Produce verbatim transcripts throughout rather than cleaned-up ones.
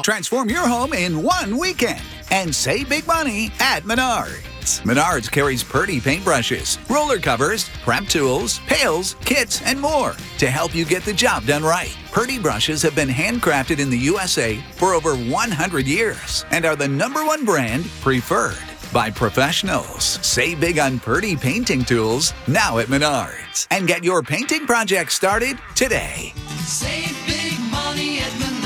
Transform your home in one weekend and save big money at Menards. Menards carries Purdy paintbrushes, roller covers, prep tools, pails, kits, and more to help you get the job done right. Purdy brushes have been handcrafted in the U S A for over one hundred years and are the number one brand preferred by professionals. Save big on Purdy painting tools now at Menards and get your painting project started today. Save big money at Menards.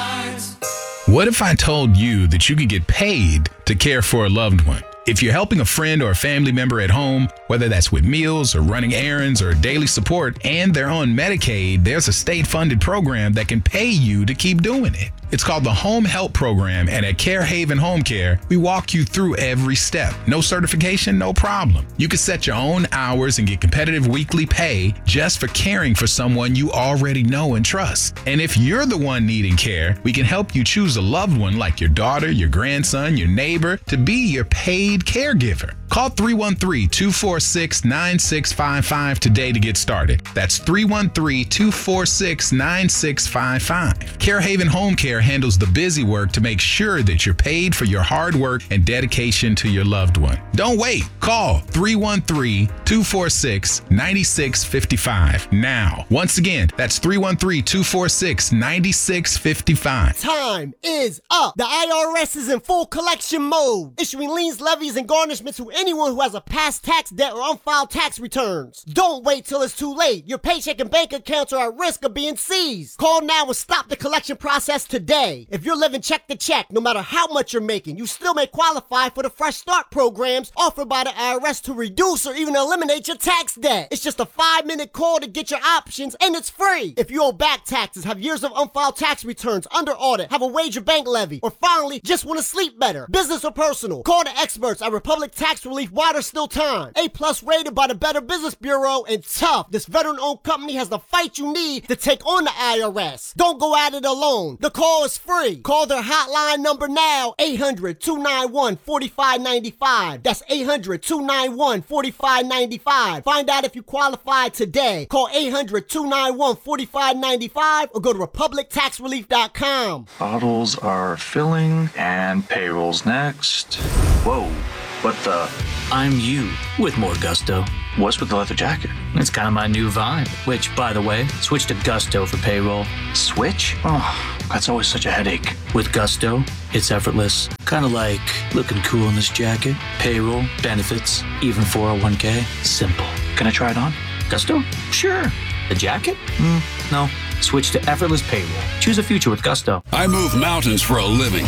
What if I told you that you could get paid to care for a loved one? If you're helping a friend or a family member at home, whether that's with meals or running errands or daily support, and they're on Medicaid, there's a state-funded program that can pay you to keep doing it. It's called the Home Help Program, and at Care Haven Home Care, we walk you through every step. No certification, no problem. You can set your own hours and get competitive weekly pay just for caring for someone you already know and trust. And if you're the one needing care, we can help you choose a loved one like your daughter, your grandson, your neighbor to be your paid caregiver. Call three one three, two four six, nine six five five today to get started. That's three one three, two four six, nine six five five. Care Haven Home Care handles the busy work to make sure that you're paid for your hard work and dedication to your loved one. Don't wait. Call three one three, two four six, nine six five five now. Once again, that's three one three, two four six, nine six five five. Time is up. The I R S is in full collection mode, issuing liens, levies, and garnishments to anyone who has a past tax debt or unfiled tax returns. Don't wait till it's too late. Your paycheck and bank accounts are at risk of being seized. Call now and stop the collection process today. If you're living check to check, no matter how much you're making, you still may qualify for the Fresh Start programs offered by the I R S to reduce or even eliminate your tax debt. It's just a five-minute call to get your options, and it's free. If you owe back taxes, have years of unfiled tax returns, under audit, have a wage or bank levy, or finally just want to sleep better, business or personal, call the experts at Republic Tax Relief while there's still time. A-plus rated by the Better Business Bureau, and tough. This veteran-owned company has the fight you need to take on the I R S. Don't go at it alone. The call is free. Call their hotline number now, eight hundred, two nine one, four five nine five. That's eight hundred, two nine one, four five nine five. Find out if you qualify today. Call eight hundred, two nine one, four five nine five or go to republic tax relief dot com. Bottles are filling and payroll's next. Whoa, what the? I'm you with more gusto. What's with the leather jacket? It's kind of my new vibe, which, by the way, switch to Gusto for payroll. Switch? Oh, that's always such a headache. With Gusto, it's effortless. Kind of like looking cool in this jacket. Payroll, benefits, even four oh one k. Simple. Can I try it on? Gusto? Sure. The jacket? Mm, no. Switch to effortless payroll. Choose a future with Gusto. I move mountains for a living.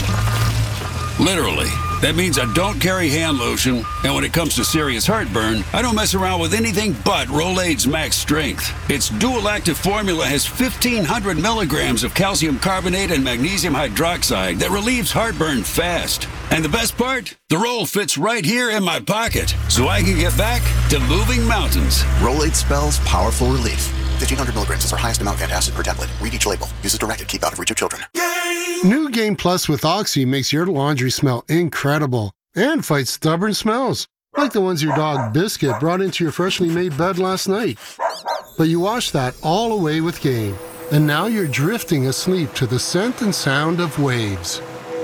Literally. That means I don't carry hand lotion, and when it comes to serious heartburn, I don't mess around with anything but Rolaids Max Strength. Its dual-active formula has fifteen hundred milligrams of calcium carbonate and magnesium hydroxide that relieves heartburn fast. And the best part? The roll fits right here in my pocket, so I can get back to moving mountains. Rolaids spells powerful relief. fifteen hundred milligrams is our highest amount of antacid per tablet. Read each label. Use as directed. Keep out of reach of children. New Game Plus with Oxy makes your laundry smell incredible and fights stubborn smells, like the ones your dog Biscuit brought into your freshly made bed last night. But you wash that all away with Game, and now you're drifting asleep to the scent and sound of waves.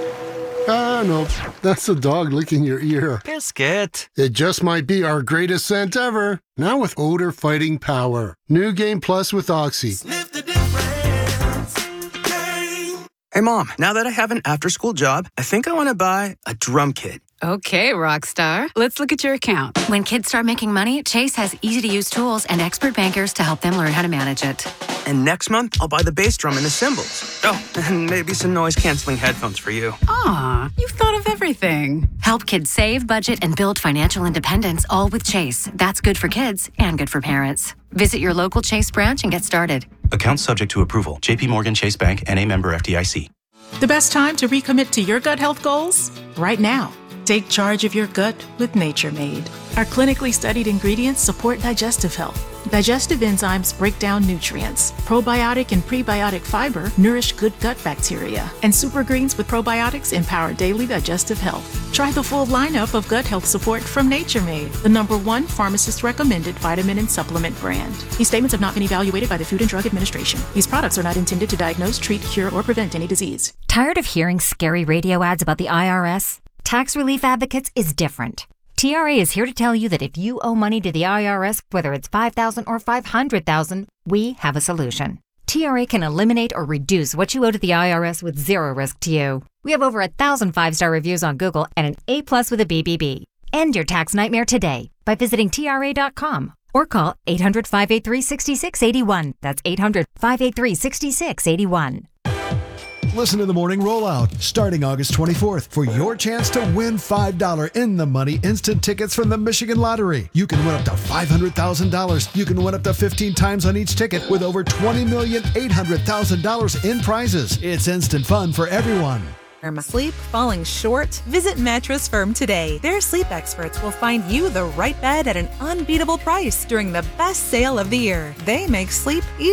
Ah, no, that's the dog licking your ear. Biscuit. It just might be our greatest scent ever, now with odor-fighting power. New Game Plus with Oxy. Sniff the difference. Game. Hey, Mom, now that I have an after-school job, I think I want to buy a drum kit. Okay, Rockstar. Let's look at your account. When kids start making money, Chase has easy-to-use tools and expert bankers to help them learn how to manage it. And next month, I'll buy the bass drum and the cymbals. Oh, and maybe some noise-canceling headphones for you. Aw, you've thought of everything. Help kids save, budget, and build financial independence, all with Chase. That's good for kids and good for parents. Visit your local Chase branch and get started. Account subject to approval. J P Morgan Chase Bank, N A member F D I C. The best time to recommit to your gut health goals? Right now. Take charge of your gut with Nature Made. Our clinically studied ingredients support digestive health, Digestive enzymes break down nutrients. Probiotic and prebiotic fiber nourish good gut bacteria. And Super Greens with probiotics empower daily digestive health. Try the full lineup of gut health support from Nature Made, the number one pharmacist-recommended vitamin and supplement brand. These statements have not been evaluated by the Food and Drug Administration. These products are not intended to diagnose, treat, cure, or prevent any disease. Tired of hearing scary radio ads about the I R S? Tax Relief Advocates is different. T R A is here to tell you that if you owe money to the I R S, whether it's five thousand dollars or five hundred thousand dollars, we have a solution. T R A can eliminate or reduce what you owe to the I R S with zero risk to you. We have over a thousand five-star reviews on Google and an A plus with a B B B. End your tax nightmare today by visiting T R A dot com or call eight hundred, five eight three, six six eight one. That's eight hundred, five eight three, six six eight one. Listen to the Morning Rollout starting August twenty-fourth for your chance to win five dollars in the money instant tickets from the Michigan Lottery. You can win up to five hundred thousand dollars. You can win up to fifteen times on each ticket with over twenty million eight hundred thousand dollars in prizes. It's instant fun for everyone. Sleep falling short? Visit Mattress Firm today. Their sleep experts will find you the right bed at an unbeatable price during the best sale of the year. They make sleep easy.